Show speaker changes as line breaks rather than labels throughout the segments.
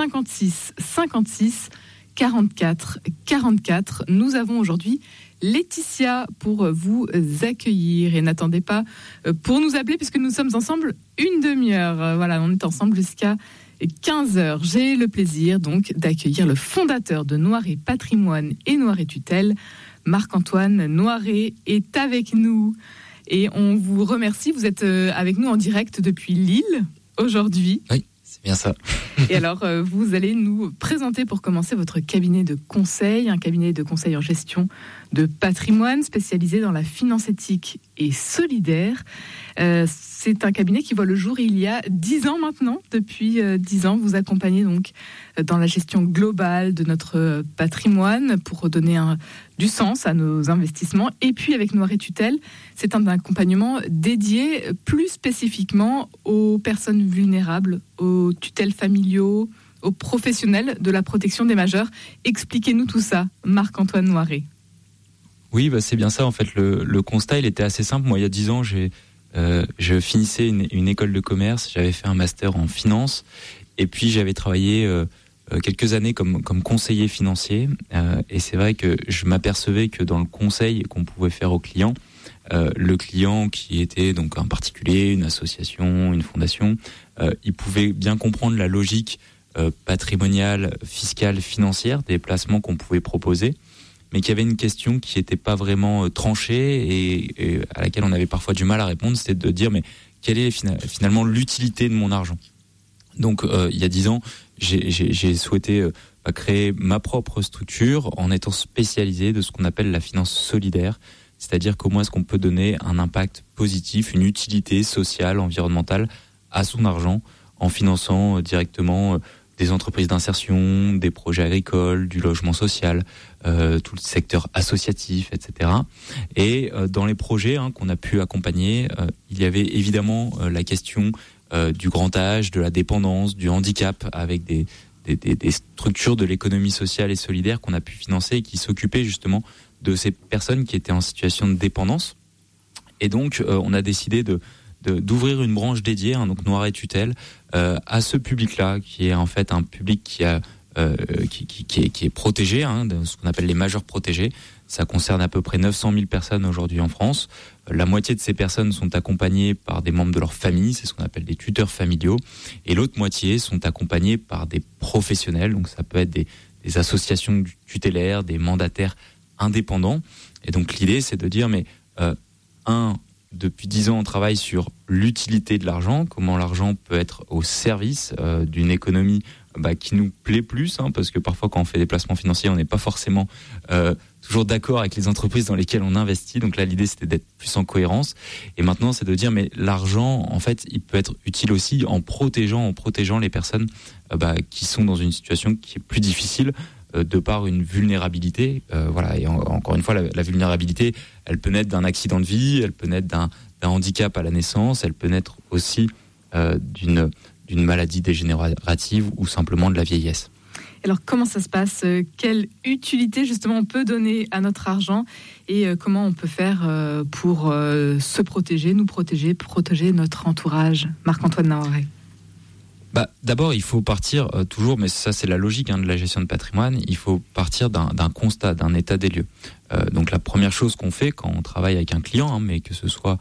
56 56 44 44. Nous avons aujourd'hui Laetitia pour vous accueillir. Et n'attendez pas pour nous appeler puisque nous sommes ensemble une demi-heure. Voilà, on est ensemble jusqu'à 15h. J'ai le plaisir donc d'accueillir le fondateur de Noiret Patrimoine et Noiret Tutelle. Marc-Antoine Noiret est avec nous et on vous remercie. Vous êtes avec nous en direct depuis Lille aujourd'hui.
Oui, c'est bien ça.
Et alors, vous allez nous présenter pour commencer votre cabinet de conseil, un cabinet de conseil en gestion de patrimoine spécialisé dans la finance éthique et solidaire. C'est un cabinet qui voit le jour il y a 10 ans maintenant. Depuis 10 ans, vous accompagnez donc dans la gestion globale de notre patrimoine pour redonner du sens à nos investissements. Et puis avec Noiret Tutelle, c'est un accompagnement dédié plus spécifiquement aux personnes vulnérables, aux tutelles familiaux, aux professionnels de la protection des majeurs. Expliquez-nous tout ça, Marc-Antoine Noiret.
Oui, c'est bien ça. En fait, le constat, il était assez simple. Moi, il y a 10 ans, je finissais une école de commerce. J'avais fait un master en finance. Et puis, j'avais travaillé quelques années comme conseiller financier. Et c'est vrai que je m'apercevais que dans le conseil qu'on pouvait faire aux clients, le client qui était donc un particulier, une association, une fondation, il pouvait bien comprendre la logique patrimoniale, fiscale, financière des placements qu'on pouvait proposer, mais qu'il y avait une question qui n'était pas vraiment tranchée et à laquelle on avait parfois du mal à répondre, c'était de dire mais quelle est finalement l'utilité de mon argent. Donc il y a 10 ans, j'ai souhaité créer ma propre structure en étant spécialisé de ce qu'on appelle la finance solidaire, c'est-à-dire comment est-ce qu'on peut donner un impact positif, une utilité sociale, environnementale à son argent en finançant directement des entreprises d'insertion, des projets agricoles, du logement social, tout le secteur associatif, etc. Et dans les projets qu'on a pu accompagner, il y avait évidemment la question du grand âge, de la dépendance, du handicap, avec des structures de l'économie sociale et solidaire qu'on a pu financer et qui s'occupaient justement de ces personnes qui étaient en situation de dépendance. Et donc, on a décidé d'ouvrir une branche dédiée, donc Noiret Tutelle, à ce public-là, qui est en fait un public qui est protégé, de ce qu'on appelle les majeurs protégés. Ça concerne à peu près 900 000 personnes aujourd'hui en France. La moitié de ces personnes sont accompagnées par des membres de leur famille, c'est ce qu'on appelle des tuteurs familiaux, et l'autre moitié sont accompagnées par des professionnels, donc ça peut être des associations tutélaires, des mandataires indépendants. Et donc l'idée, c'est de dire, mais depuis 10 ans, on travaille sur l'utilité de l'argent, comment l'argent peut être au service d'une économie qui nous plaît plus, parce que parfois quand on fait des placements financiers, on n'est pas forcément toujours d'accord avec les entreprises dans lesquelles on investit. Donc là, l'idée, c'était d'être plus en cohérence. Et maintenant, c'est de dire, mais l'argent, en fait, il peut être utile aussi en protégeant les personnes qui sont dans une situation qui est plus difficile de par une vulnérabilité. Et encore une fois, la vulnérabilité, elle peut naître d'un accident de vie, elle peut naître d'un handicap à la naissance, elle peut naître aussi d'une maladie dégénérative ou simplement de la vieillesse.
Alors, comment ça se passe ? Quelle utilité, justement, on peut donner à notre argent et comment on peut faire pour se protéger, nous protéger, protéger notre entourage ? Marc-Antoine Noiret.
D'abord, il faut partir toujours, mais ça c'est la logique de la gestion de patrimoine, il faut partir d'un constat, d'un état des lieux. Donc la première chose qu'on fait quand on travaille avec un client, mais que ce soit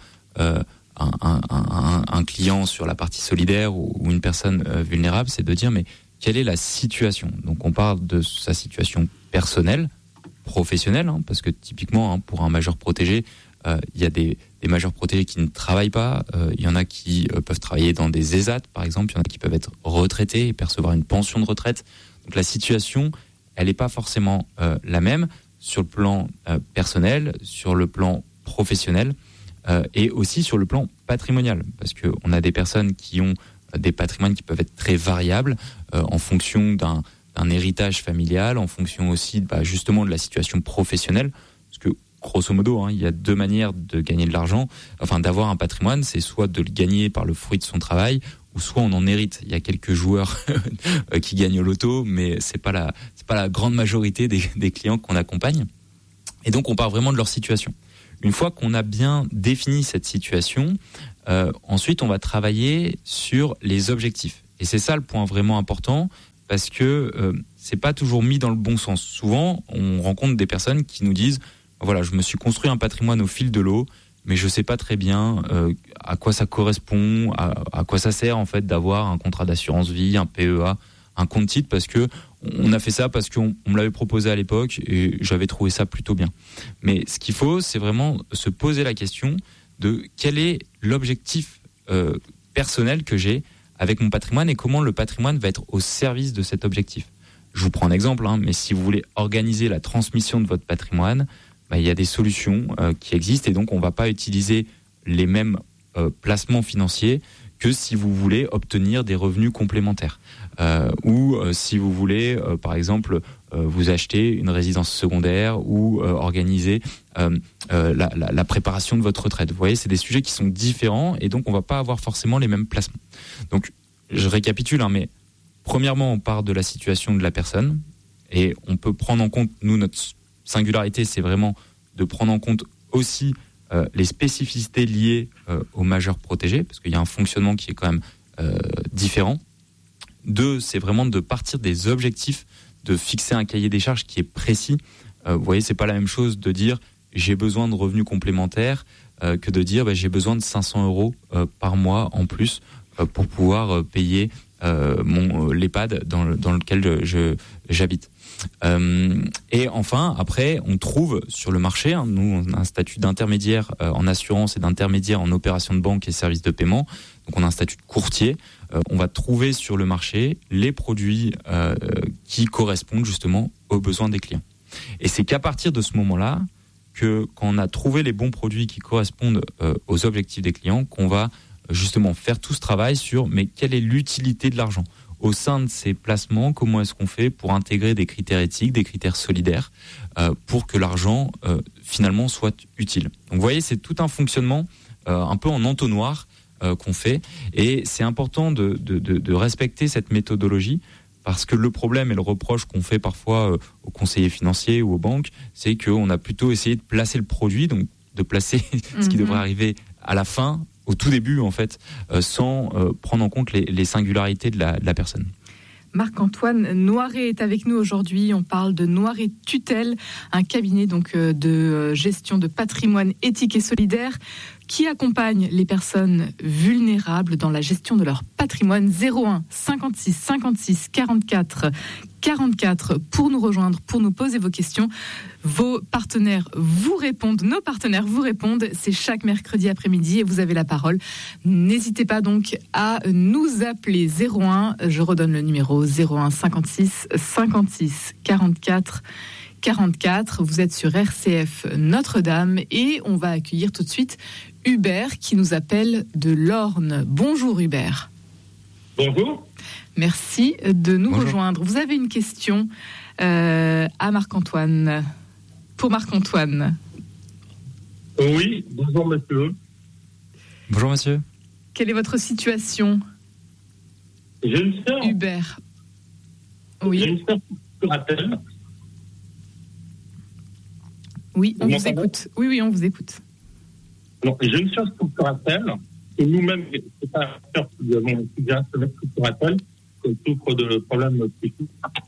un client sur la partie solidaire ou une personne vulnérable, c'est de dire mais quelle est la situation ? Donc on parle de sa situation personnelle, professionnelle, parce que typiquement pour un majeur protégé, il y a des majeurs protégés qui ne travaillent pas, il y en a qui peuvent travailler dans des ESAT par exemple, il y en a qui peuvent être retraités et percevoir une pension de retraite. Donc la situation, elle n'est pas forcément la même sur le plan personnel, sur le plan professionnel et aussi sur le plan patrimonial, parce qu'on a des personnes qui ont des patrimoines qui peuvent être très variables en fonction d'un héritage familial, en fonction aussi justement de la situation professionnelle, parce que grosso modo, il y a deux manières de gagner de l'argent, d'avoir un patrimoine, c'est soit de le gagner par le fruit de son travail, ou soit on en hérite. Il y a quelques joueurs qui gagnent au loto, mais c'est pas la grande majorité des clients qu'on accompagne. Et donc on part vraiment de leur situation. Une fois qu'on a bien défini cette situation, ensuite on va travailler sur les objectifs. Et c'est ça le point vraiment important, parce que c'est pas toujours mis dans le bon sens. Souvent, on rencontre des personnes qui nous disent voilà, je me suis construit un patrimoine au fil de l'eau, mais je sais pas très bien à quoi ça correspond, à quoi ça sert en fait d'avoir un contrat d'assurance vie, un PEA, un compte titre, parce que on a fait ça parce qu'on me l'avait proposé à l'époque et j'avais trouvé ça plutôt bien. Mais ce qu'il faut, c'est vraiment se poser la question de quel est l'objectif personnel que j'ai avec mon patrimoine et comment le patrimoine va être au service de cet objectif. Je vous prends un exemple, mais si vous voulez organiser la transmission de votre patrimoine, il y a des solutions qui existent et donc on ne va pas utiliser les mêmes placements financiers que si vous voulez obtenir des revenus complémentaires ou si vous voulez, par exemple, vous acheter une résidence secondaire ou organiser la préparation de votre retraite. Vous voyez, c'est des sujets qui sont différents et donc on ne va pas avoir forcément les mêmes placements. Donc, je récapitule, mais premièrement, on part de la situation de la personne et on peut prendre en compte, nous, notre singularité, c'est vraiment de prendre en compte aussi les spécificités liées aux majeurs protégés, parce qu'il y a un fonctionnement qui est quand même différent. 2, c'est vraiment de partir des objectifs, de fixer un cahier des charges qui est précis. Vous voyez, c'est pas la même chose de dire j'ai besoin de revenus complémentaires que de dire j'ai besoin de 500 € par mois en plus pour pouvoir payer l'EHPAD dans lequel j'habite. Et enfin, après, on trouve sur le marché, nous on a un statut d'intermédiaire en assurance et d'intermédiaire en opération de banque et services de paiement, donc on a un statut de courtier. On va trouver sur le marché les produits qui correspondent justement aux besoins des clients. Et c'est qu'à partir de ce moment-là, que quand on a trouvé les bons produits qui correspondent aux objectifs des clients, qu'on va justement faire tout ce travail sur mais quelle est l'utilité de l'argent au sein de ces placements, comment est-ce qu'on fait pour intégrer des critères éthiques, des critères solidaires pour que l'argent finalement soit utile. Donc vous voyez, c'est tout un fonctionnement un peu en entonnoir qu'on fait et c'est important de respecter cette méthodologie parce que le problème et le reproche qu'on fait parfois aux conseillers financiers ou aux banques, c'est qu'on a plutôt essayé de placer le produit, donc de placer ce qui devrait arriver à la fin, au tout début en fait, sans prendre en compte les singularités de la personne.
Marc-Antoine Noiret est avec nous aujourd'hui. On parle de Noiret Tutelle, un cabinet donc de gestion de patrimoine éthique et solidaire qui accompagne les personnes vulnérables dans la gestion de leur patrimoine. 01 56 56 44 44 pour nous rejoindre, pour nous poser vos questions. Vos partenaires vous répondent, nos partenaires vous répondent. C'est chaque mercredi après-midi et vous avez la parole. N'hésitez pas donc à nous appeler 01. Je redonne le numéro 01 56 56 44 44. Vous êtes sur RCF Notre-Dame et on va accueillir tout de suite Hubert qui nous appelle de l'Orne. Bonjour Hubert.
Bonjour.
Merci de nous rejoindre. Vous avez une question à Marc-Antoine. Pour Marc-Antoine.
Oui, bonjour monsieur.
Bonjour monsieur.
Quelle est votre situation?
J'ai une sœur.
Hubert. Oui.
J'ai une sœur curatelle.
Oui, on vous écoute. Oui, on vous écoute.
Alors, j'ai une sœur curatelle et nous-mêmes, c'est pas la sœur que nous avons étudié un semestre curatelle qui souffre de problèmes psychiques.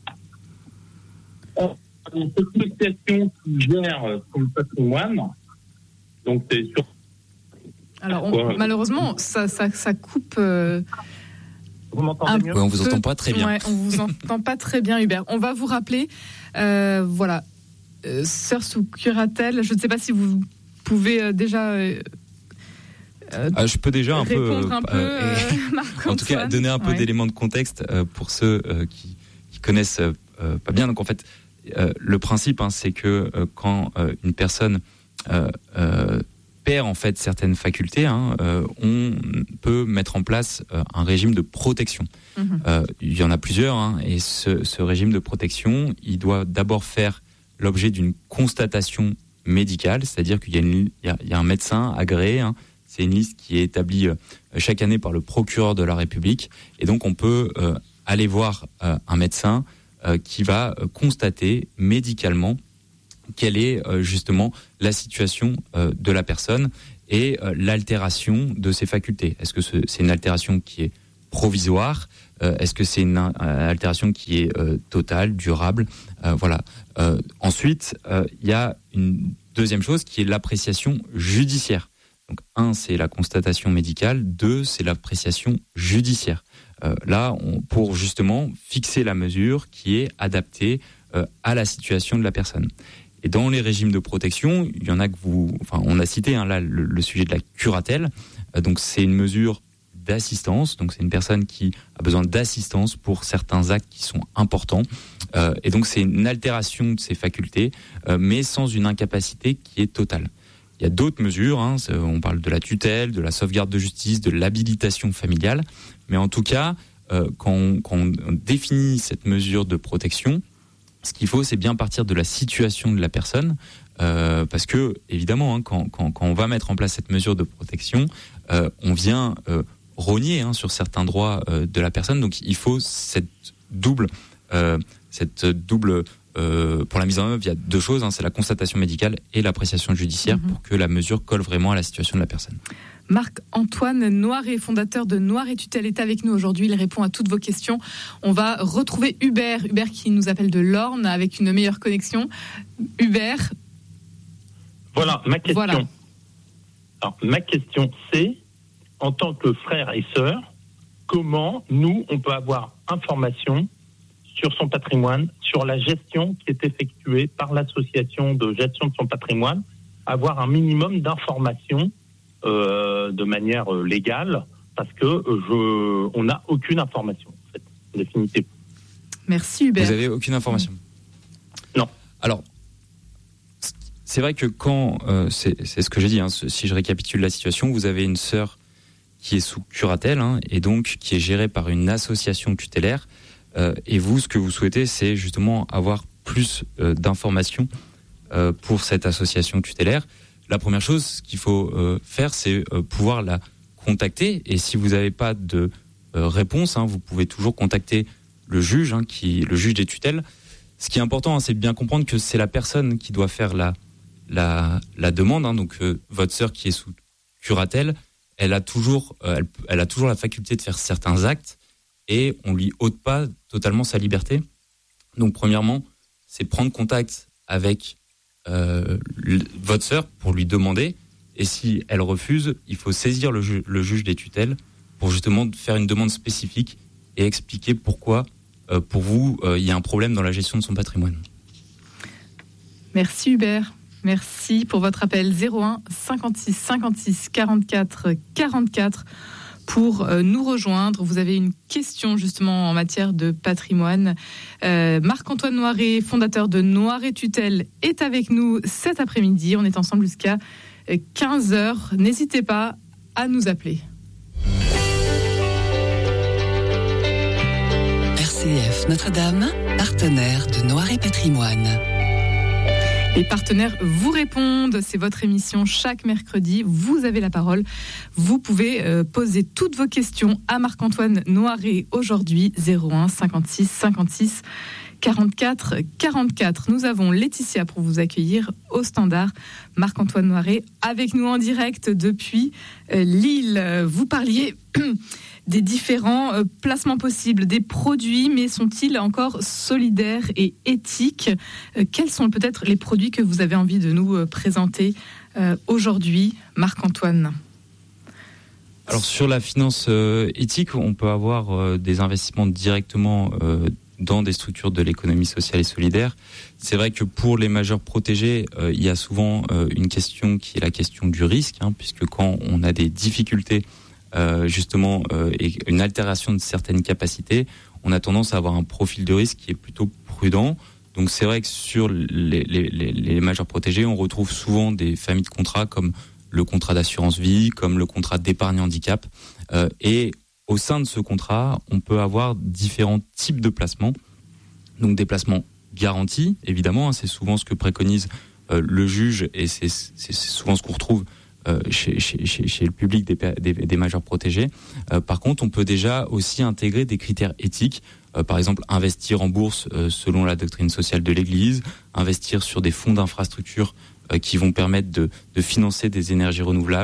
Une association qui gère son patrimoine, donc c'est sur.
Alors, malheureusement, ça coupe.
Vous m'entendez mieux?
Oui, on vous entend pas très bien.
Ouais, on vous entend pas très bien, Hubert. On va vous rappeler. Voilà. Sœur sous curatelle, je ne sais pas si vous pouvez déjà.
Je peux déjà un peu,
en
tout cas, donner un peu d'éléments de contexte pour ceux qui connaissent pas bien. Donc en fait, le principe, c'est que quand une personne perd en fait certaines facultés, on peut mettre en place un régime de protection. Il y en a plusieurs, et ce régime de protection, il doit d'abord faire l'objet d'une constatation médicale, c'est-à-dire qu'il y a un médecin agréé. C'est une liste qui est établie chaque année par le procureur de la République. Et donc, on peut aller voir un médecin qui va constater médicalement quelle est justement la situation de la personne et l'altération de ses facultés. Est-ce que c'est une altération qui est provisoire? Est-ce que c'est une altération qui est totale, durable? Voilà. Ensuite, il y a une deuxième chose qui est l'appréciation judiciaire. Donc, 1, c'est la constatation médicale. 2, c'est l'appréciation judiciaire. Là, pour justement fixer la mesure qui est adaptée à la situation de la personne. Et dans les régimes de protection, il y en a que on a cité là le sujet de la curatelle. Donc, c'est une mesure d'assistance. Donc, c'est une personne qui a besoin d'assistance pour certains actes qui sont importants. Et donc, c'est une altération de ses facultés, mais sans une incapacité qui est totale. Il y a d'autres mesures, on parle de la tutelle, de la sauvegarde de justice, de l'habilitation familiale. Mais en tout cas, quand on définit cette mesure de protection, ce qu'il faut, c'est bien partir de la situation de la personne. Parce que, évidemment, quand on va mettre en place cette mesure de protection, on vient rogner sur certains droits de la personne. Donc, il faut cette double pour la mise en œuvre, il y a deux choses, c'est la constatation médicale et l'appréciation judiciaire pour que la mesure colle vraiment à la situation de la personne.
Marc-Antoine Noiret, fondateur de Noiret Tutelle, est avec nous aujourd'hui. Il répond à toutes vos questions. On va retrouver Hubert qui nous appelle de l'Orne avec une meilleure connexion. Hubert.
Voilà, ma question.
Voilà.
Alors, ma question, c'est, en tant que frère et sœur, comment nous, on peut avoir information sur son patrimoine, sur la gestion qui est effectuée par l'association de gestion de son patrimoine, avoir un minimum d'informations de manière légale, parce que on n'a aucune information, en fait, en définitive.
Merci Hubert.
Vous n'avez aucune information?
Non.
Alors, c'est vrai que quand, c'est ce que j'ai dit, si je récapitule la situation, vous avez une sœur qui est sous curatelle, et donc qui est gérée par une association tutélaire. Et vous, ce que vous souhaitez, c'est justement avoir plus d'informations pour cette association tutélaire. La première chose qu'il faut faire, c'est pouvoir la contacter. Et si vous n'avez pas de réponse, vous pouvez toujours contacter le juge, le juge des tutelles. Ce qui est important, c'est de bien comprendre que c'est la personne qui doit faire la demande. Donc, votre sœur qui est sous curatelle, elle a toujours la faculté de faire certains actes. Et on lui ôte pas totalement sa liberté. Donc, premièrement, c'est prendre contact avec votre sœur pour lui demander. Et si elle refuse, il faut saisir le juge des tutelles pour justement faire une demande spécifique et expliquer pourquoi, pour vous, il y a un problème dans la gestion de son patrimoine.
Merci Hubert. Merci pour votre appel 01 56 56 44 44. Pour nous rejoindre, vous avez une question justement en matière de patrimoine. Marc-Antoine Noiret, fondateur de Noiret Tutelle, est avec nous cet après-midi. On est ensemble jusqu'à 15h. N'hésitez pas à nous appeler.
RCF Notre-Dame, partenaire de Noiret Patrimoine.
Les partenaires vous répondent, c'est votre émission chaque mercredi, vous avez la parole. Vous pouvez poser toutes vos questions à Marc-Antoine Noiret aujourd'hui, 01 56 56 44 44. Nous avons Laetitia pour vous accueillir au standard. Marc-Antoine Noiret avec nous en direct depuis Lille. Vous parliez des différents placements possibles, des produits, mais sont-ils encore solidaires et éthiques? Quels sont peut-être les produits que vous avez envie de nous présenter aujourd'hui, Marc-Antoine?
Alors sur la finance éthique, on peut avoir des investissements directement dans des structures de l'économie sociale et solidaire. C'est vrai que pour les majeurs protégés, il y a souvent une question qui est la question du risque, puisque quand on a des difficultés et une altération de certaines capacités, on a tendance à avoir un profil de risque qui est plutôt prudent. Donc c'est vrai que sur les majeurs protégés, on retrouve souvent des familles de contrats comme le contrat d'assurance vie, comme le contrat d'épargne handicap. Et au sein de ce contrat, on peut avoir différents types de placements. Donc des placements garantis, évidemment, c'est souvent ce que préconise le juge et c'est souvent ce qu'on retrouve chez le public des majeurs protégés. Par contre, on peut déjà aussi intégrer des critères éthiques, par exemple investir en bourse selon la doctrine sociale de l'Église, investir sur des fonds d'infrastructure qui vont permettre de financer des énergies renouvelables.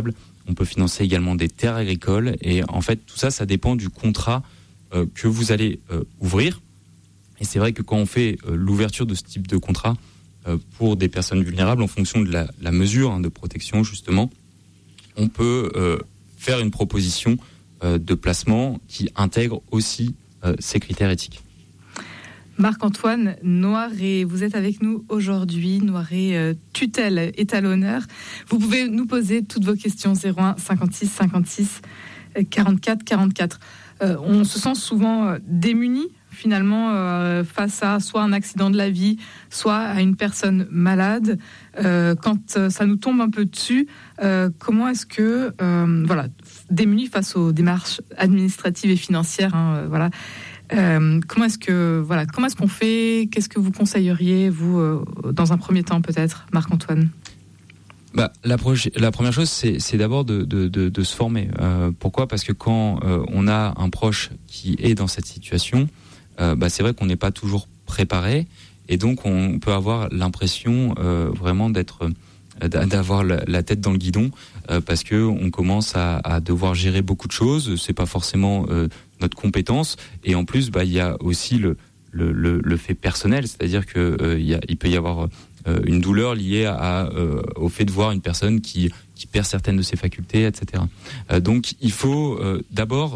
on peut financer également des terres agricoles. Et en fait, tout ça, ça dépend du contrat que vous allez ouvrir. Et c'est vrai que quand on fait l'ouverture de ce type de contrat pour des personnes vulnérables, en fonction de la mesure de protection, justement, on peut faire une proposition de placement qui intègre aussi ces critères éthiques.
Marc-Antoine Noiret, vous êtes avec nous aujourd'hui. Noiret Tutelle est à l'honneur. Vous pouvez nous poser toutes vos questions 01 56 56 44 44. On se sent souvent démuni finalement face à soit un accident de la vie, soit à une personne malade. Quand ça nous tombe un peu dessus, comment est-ce que démuni face aux démarches administratives et financières, comment est-ce qu'on fait? Qu'est-ce que vous conseilleriez, vous, dans un premier temps, peut-être, Marc-Antoine?
La première chose, c'est d'abord de se former. Pourquoi ? Parce que quand on a un proche qui est dans cette situation, c'est vrai qu'on n'est pas toujours préparé, et donc on peut avoir l'impression vraiment d'avoir la tête dans le guidon, parce que on commence à devoir gérer beaucoup de choses. C'est pas forcément notre compétence, et en plus il y a aussi le fait personnel, c'est-à-dire que il peut y avoir une douleur liée au fait de voir une personne qui perd certaines de ses facultés, etc. Donc il faut d'abord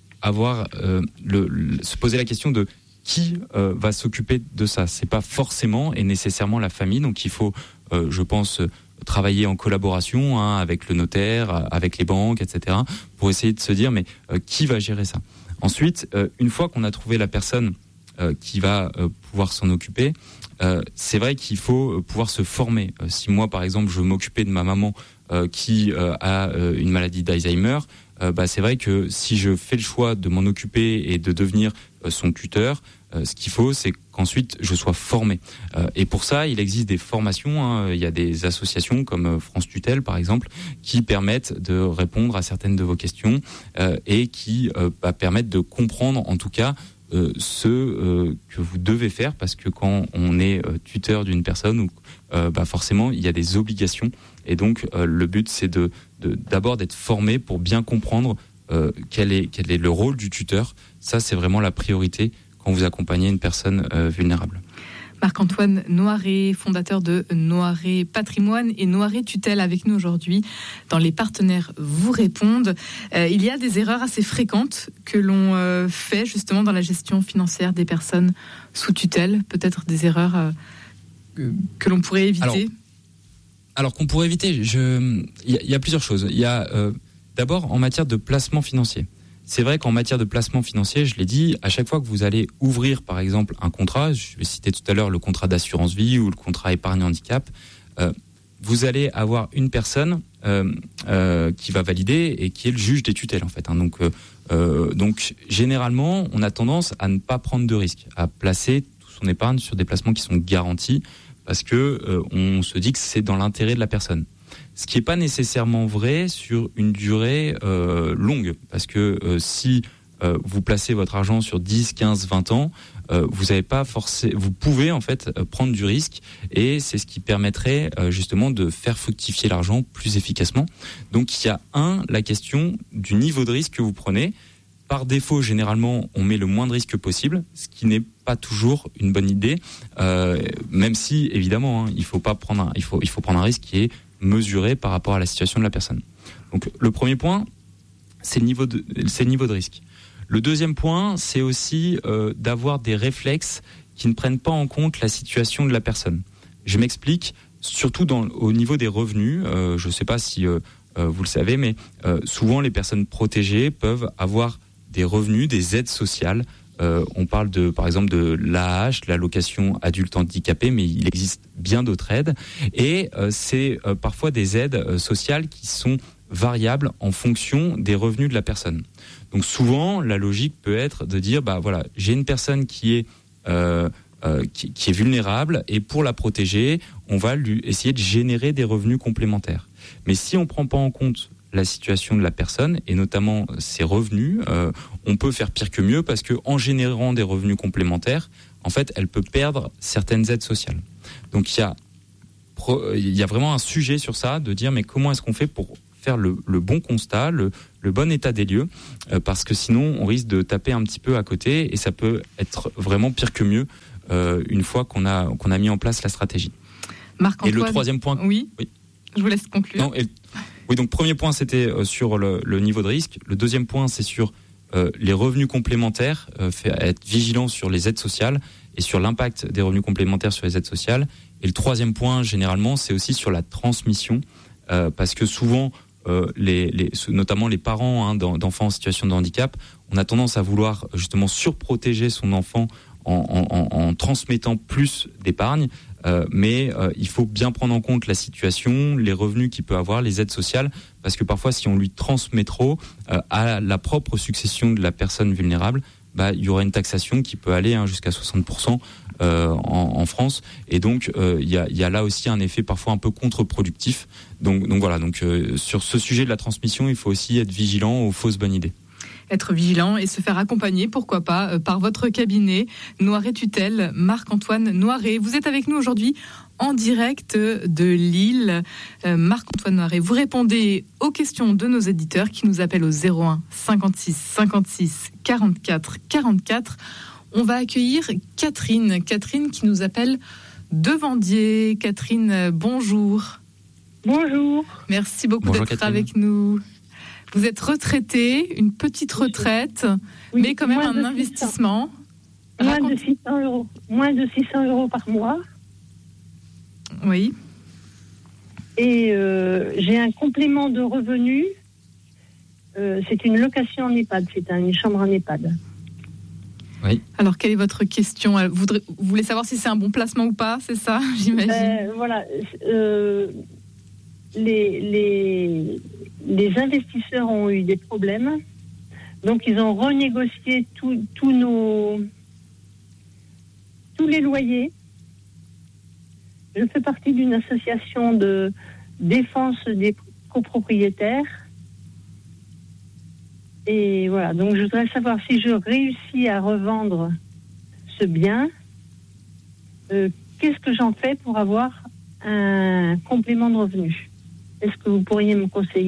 se poser la question de qui va s'occuper de ça. C'est pas forcément et nécessairement la famille, donc il faut, je pense, travailler en collaboration avec le notaire, avec les banques, etc., pour essayer de se dire mais qui va gérer ça. Ensuite, une fois qu'on a trouvé la personne qui va pouvoir s'en occuper, c'est vrai qu'il faut pouvoir se former. Si moi, par exemple, je veux m'occuper de ma maman qui a une maladie d'Alzheimer, c'est vrai que si je fais le choix de m'en occuper et de devenir son tuteur, ce qu'il faut, c'est qu'ensuite je sois formé. Et pour ça, il existe des formations. Il y a des associations comme France Tutelle, par exemple, qui permettent de répondre à certaines de vos questions et qui permettent de comprendre, en tout cas, ce que vous devez faire, parce que quand on est tuteur d'une personne, forcément il y a des obligations, et donc le but c'est d'abord d'être formé pour bien comprendre quel est le rôle du tuteur. Ça, c'est vraiment la priorité quand vous accompagnez une personne vulnérable.
Marc-Antoine Noiret, fondateur de Noiret Patrimoine et Noiret Tutelle, avec nous aujourd'hui dans Les Partenaires vous répondent. Il y a des erreurs assez fréquentes que l'on fait justement dans la gestion financière des personnes sous tutelle, peut-être des erreurs que l'on pourrait éviter.
Alors qu'on pourrait éviter, il y a plusieurs choses. Il y a d'abord en matière de placement financier. C'est vrai qu'en matière de placement financier, je l'ai dit, à chaque fois que vous allez ouvrir, par exemple, un contrat, je vais citer tout à l'heure le contrat d'assurance vie ou le contrat épargne handicap, vous allez avoir une personne qui va valider et qui est le juge des tutelles, en fait. Donc, généralement, on a tendance à ne pas prendre de risques, à placer toute son épargne sur des placements qui sont garantis, parce que on se dit que c'est dans l'intérêt de la personne. Ce qui n'est pas nécessairement vrai sur une durée longue, parce que si vous placez votre argent sur 10, 15, 20 ans, vous pouvez en fait prendre du risque, et c'est ce qui permettrait justement de faire fructifier l'argent plus efficacement. Donc il y a la question du niveau de risque que vous prenez. Par défaut, généralement, on met le moins de risques possible, ce qui n'est pas toujours une bonne idée, même si évidemment, il faut prendre un risque qui est mesuré par rapport à la situation de la personne. Donc le premier point, c'est le niveau de risque. Le deuxième point, c'est aussi d'avoir des réflexes qui ne prennent pas en compte la situation de la personne. Je m'explique, surtout au niveau des revenus. Je ne sais pas si vous le savez, mais souvent les personnes protégées peuvent avoir des revenus, des aides sociales. On parle par exemple de l'AAH, l'allocation adulte handicapé, mais il existe bien d'autres aides. Et c'est parfois des aides sociales qui sont variables en fonction des revenus de la personne. Donc souvent, la logique peut être de dire, j'ai une personne qui est vulnérable, et pour la protéger, on va lui essayer de générer des revenus complémentaires. Mais si on ne prend pas en compte la situation de la personne, et notamment ses revenus, on peut faire pire que mieux, parce que en générant des revenus complémentaires, en fait, elle peut perdre certaines aides sociales. Donc il y a vraiment un sujet sur ça, de dire mais comment est-ce qu'on fait pour faire le bon constat, le bon état des lieux, parce que sinon on risque de taper un petit peu à côté et ça peut être vraiment pire que mieux une fois qu'on a mis en place la stratégie.
Marc-Antoine,
et le troisième point...
Oui. Je vous laisse conclure.
Non, oui, donc premier point, c'était sur le niveau de risque. Le deuxième point, c'est sur les revenus complémentaires, être vigilant sur les aides sociales et sur l'impact des revenus complémentaires sur les aides sociales. Et le troisième point, généralement, c'est aussi sur la transmission, parce que souvent, notamment les parents d'enfants en situation de handicap, on a tendance à vouloir justement surprotéger son enfant en transmettant plus d'épargne. Mais il faut bien prendre en compte la situation, les revenus qu'il peut avoir, les aides sociales, parce que parfois si on lui transmet trop à la propre succession de la personne vulnérable, il y aura une taxation qui peut aller jusqu'à 60% en France, et donc il y a là aussi un effet parfois un peu contre-productif. Donc voilà, sur ce sujet de la transmission, il faut aussi être vigilant aux fausses bonnes idées.
Être vigilant et se faire accompagner, pourquoi pas, par votre cabinet Noiret Tutelle, Marc-Antoine Noiret. Vous êtes avec nous aujourd'hui en direct de Lille. Marc-Antoine Noiret, vous répondez aux questions de nos éditeurs qui nous appellent au 01 56 56 44 44. On va accueillir Catherine qui nous appelle de Vendier. Catherine, bonjour.
Bonjour.
Merci beaucoup
Bonjour,
d'être
Catherine.
avec nous. Vous êtes retraitée, une petite retraite,
Oui,
mais quand même un
600.
investissement.
Moins de 600 euros par mois.
Oui.
Et j'ai un complément de revenus. C'est une location en EHPAD, c'est une chambre en EHPAD.
Oui.
Alors, quelle est votre question ? Vous voulez savoir si c'est un bon placement ou pas, c'est ça, j'imagine ?
Voilà. Les investisseurs ont eu des problèmes. Donc, ils ont renégocié tous les loyers. Je fais partie d'une association de défense des copropriétaires. Et voilà, donc je voudrais savoir si je réussis à revendre ce bien, qu'est-ce que j'en fais pour avoir un complément de revenus ? Est-ce que vous pourriez me conseiller ?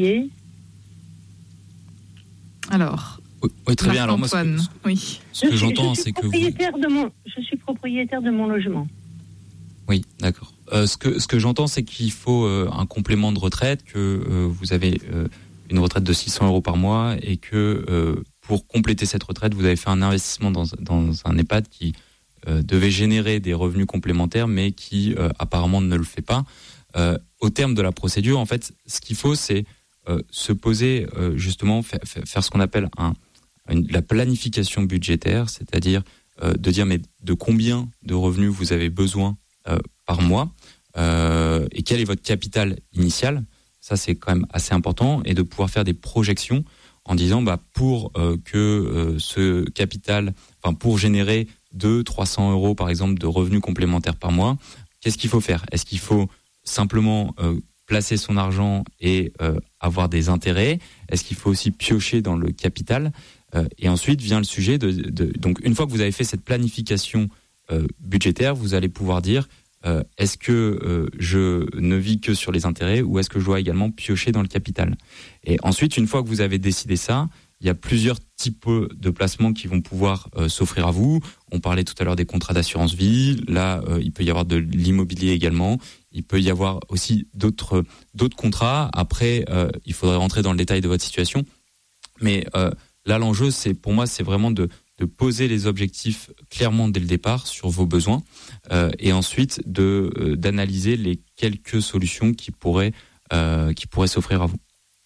Alors,
oui, très bien. Alors moi,
oui.
ce que j'entends, c'est que
je suis propriétaire de mon logement.
Oui, d'accord. Ce que j'entends, c'est qu'il faut un complément de retraite, que vous avez une retraite de 600 euros par mois et que pour compléter cette retraite, vous avez fait un investissement dans un EHPAD qui devait générer des revenus complémentaires, mais qui apparemment ne le fait pas. Au terme de la procédure, en fait, ce qu'il faut, c'est se poser, justement, faire ce qu'on appelle la planification budgétaire, c'est-à-dire de dire mais de combien de revenus vous avez besoin par mois et quel est votre capital initial. Ça, c'est quand même assez important, et de pouvoir faire des projections en disant pour que ce capital, pour générer 200-300 euros par exemple de revenus complémentaires par mois, qu'est-ce qu'il faut faire ? Est-ce qu'il faut simplement placer son argent et avoir des intérêts ? Est-ce qu'il faut aussi piocher dans le capital ? Et ensuite vient le sujet donc une fois que vous avez fait cette planification budgétaire, vous allez pouvoir dire est-ce que je ne vis que sur les intérêts ou est-ce que je dois également piocher dans le capital ? Et ensuite, une fois que vous avez décidé ça, il y a plusieurs types de placements qui vont pouvoir s'offrir à vous. On parlait tout à l'heure des contrats d'assurance vie. Là, il peut y avoir de l'immobilier également. Il peut y avoir aussi d'autres contrats. Après, il faudrait rentrer dans le détail de votre situation. Mais là, l'enjeu, pour moi, c'est vraiment de poser les objectifs clairement dès le départ sur vos besoins et ensuite d'analyser les quelques solutions qui pourraient s'offrir à vous.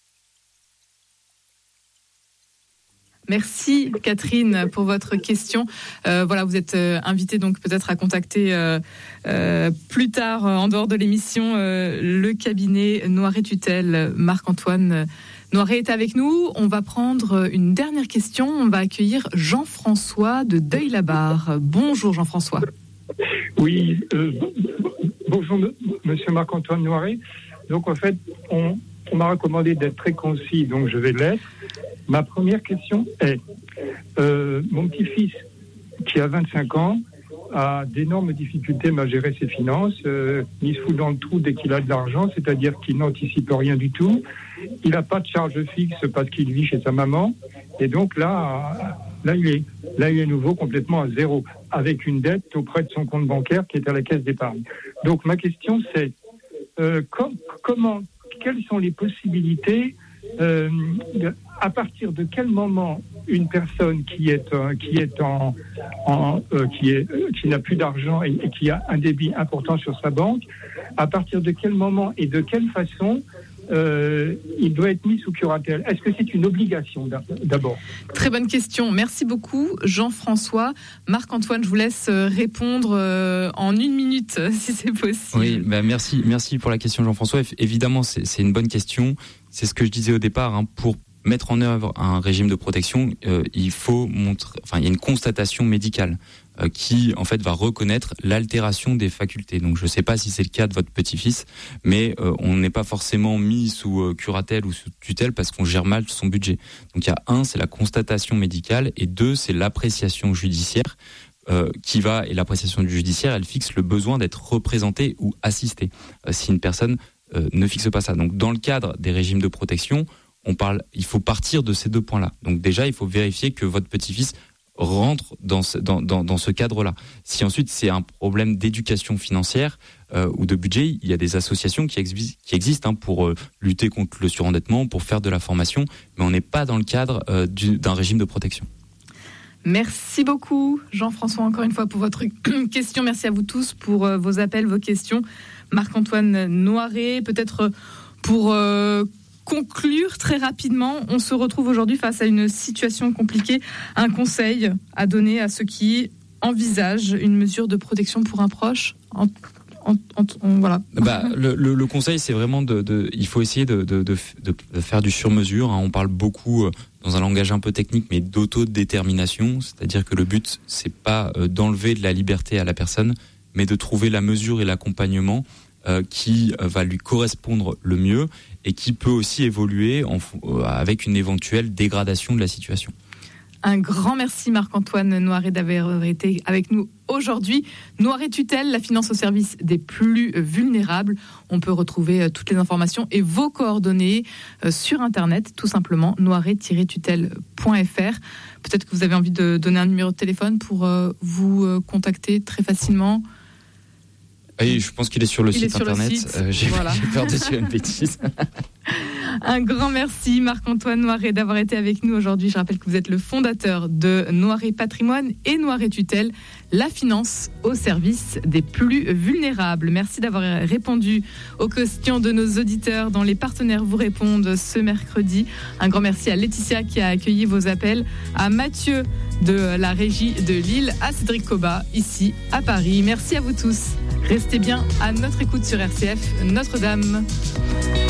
Merci Catherine pour votre question. Voilà, vous êtes invité donc peut-être à contacter plus tard en dehors de l'émission le cabinet Noiret Tutelle. Marc-Antoine Noiret est avec nous. On va prendre une dernière question. On va accueillir Jean-François de Deuil-la-Barre. Bonjour Jean-François.
Oui, bonjour Monsieur Marc-Antoine Noiret. Donc en fait, on m'a recommandé d'être très concis, donc je vais l'être. Ma première question est, mon petit-fils qui a 25 ans a d'énormes difficultés à gérer ses finances, il se fout dans le trou dès qu'il a de l'argent, c'est-à-dire qu'il n'anticipe rien du tout, il n'a pas de charge fixe parce qu'il vit chez sa maman. Et donc là, il est à nouveau complètement à zéro, avec une dette auprès de son compte bancaire qui est à la caisse d'épargne. Donc ma question c'est, quelles sont les possibilités, à partir de quel moment une personne qui n'a plus d'argent et qui a un débit important sur sa banque, à partir de quel moment et de quelle façon il doit être mis sous curatelle? Est-ce que c'est une obligation d'abord?
Très bonne question. Merci beaucoup, Jean-François. Marc-Antoine, je vous laisse répondre en 1 minute, si c'est possible.
Oui, merci pour la question, Jean-François. Évidemment, c'est une bonne question. C'est ce que je disais au départ. Pour mettre en œuvre un régime de protection, il y a une constatation médicale qui en fait va reconnaître l'altération des facultés. Donc je ne sais pas si c'est le cas de votre petit-fils, mais on n'est pas forcément mis sous curatelle ou sous tutelle parce qu'on gère mal son budget. Donc il y a 1, c'est la constatation médicale, et 2, c'est l'appréciation judiciaire et l'appréciation du judiciaire, elle fixe le besoin d'être représenté ou assisté si une personne ne fixe pas ça. Donc dans le cadre des régimes de protection, il faut partir de ces 2 points-là. Donc déjà, il faut vérifier que votre petit-fils rentre dans ce cadre-là. Si ensuite c'est un problème d'éducation financière ou de budget, il y a des associations qui existent pour lutter contre le surendettement, pour faire de la formation, mais on n'est pas dans le cadre d'un régime de protection.
Merci beaucoup, Jean-François, encore une fois pour votre question. Merci à vous tous pour vos appels, vos questions. Marc-Antoine Noiret, peut-être pour conclure très rapidement, on se retrouve aujourd'hui face à une situation compliquée. Un conseil à donner à ceux qui envisagent une mesure de protection pour un proche. Voilà.
Le conseil, c'est vraiment il faut essayer de faire du sur-mesure. On parle beaucoup dans un langage un peu technique, mais d'autodétermination. C'est-à-dire que le but, c'est pas d'enlever de la liberté à la personne, mais de trouver la mesure et l'accompagnement qui va lui correspondre le mieux et qui peut aussi évoluer avec une éventuelle dégradation de la situation.
Un grand merci Marc-Antoine Noiret d'avoir été avec nous aujourd'hui. Noiret Tutelle, la finance au service des plus vulnérables. On peut retrouver toutes les informations et vos coordonnées sur Internet, tout simplement, noiret-tutelle.fr. Peut-être que vous avez envie de donner un numéro de téléphone pour vous contacter très facilement.
Oui, je pense qu'il est sur le site Internet. J'ai peur de dire une bêtise.
Un grand merci Marc-Antoine Noiret d'avoir été avec nous aujourd'hui. Je rappelle que vous êtes le fondateur de Noiret Patrimoine et Noiret Tutelle, la finance au service des plus vulnérables. Merci d'avoir répondu aux questions de nos auditeurs dont les partenaires vous répondent ce mercredi. Un grand merci à Laetitia qui a accueilli vos appels, à Mathieu de la régie de Lille, à Cédric Cobat ici à Paris. Merci à vous tous. Restez bien à notre écoute sur RCF Notre-Dame.